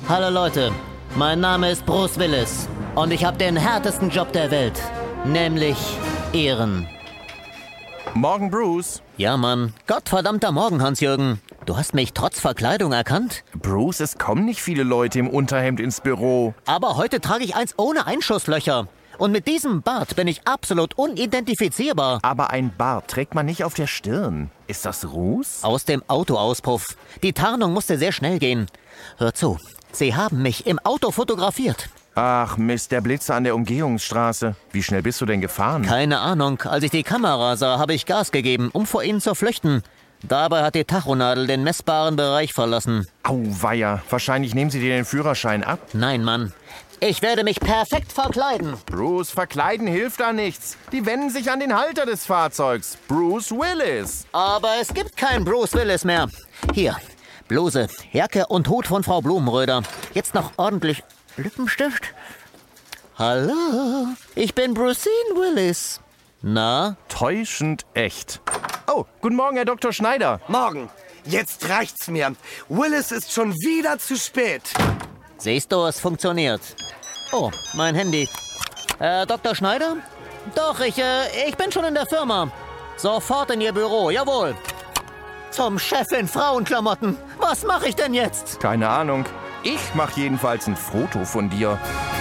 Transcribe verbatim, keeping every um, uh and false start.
Hallo Leute, mein Name ist Bruce Willis und ich habe den härtesten Job der Welt, nämlich Ehren. Morgen, Bruce. Ja, Mann. Gottverdammter Morgen, Hans-Jürgen. Du hast mich trotz Verkleidung erkannt? Bruce, es kommen nicht viele Leute im Unterhemd ins Büro. Aber heute trage ich eins ohne Einschusslöcher. Und mit diesem Bart bin ich absolut unidentifizierbar. Aber ein Bart trägt man nicht auf der Stirn. Ist das Ruß? Aus dem Autoauspuff. Die Tarnung musste sehr schnell gehen. Hör zu, Sie haben mich im Auto fotografiert. Ach Mist, der Blitzer an der Umgehungsstraße. Wie schnell bist du denn gefahren? Keine Ahnung. Als ich die Kamera sah, habe ich Gas gegeben, um vor ihnen zu flüchten. Dabei hat die Tachonadel den messbaren Bereich verlassen. Auweia, wahrscheinlich nehmen sie dir den Führerschein ab. Nein, Mann. Ich werde mich perfekt verkleiden. Bruce, verkleiden hilft da nichts. Die wenden sich an den Halter des Fahrzeugs. Bruce Willis. Aber es gibt keinen Bruce Willis mehr. Hier, Bluse, Jacke und Hut von Frau Blumenröder. Jetzt noch ordentlich Lippenstift. Hallo, ich bin Brucine Willis. Na? Täuschend echt. Oh, guten Morgen, Herr Doktor Schneider. Morgen. Jetzt reicht's mir. Willis ist schon wieder zu spät. Siehst du, es funktioniert. Oh, mein Handy. Herr Doktor Schneider? Doch, ich, äh, ich bin schon in der Firma. Sofort in Ihr Büro, jawohl. Zum Chef in Frauenklamotten. Was mache ich denn jetzt? Keine Ahnung. Ich mache jedenfalls ein Foto von dir.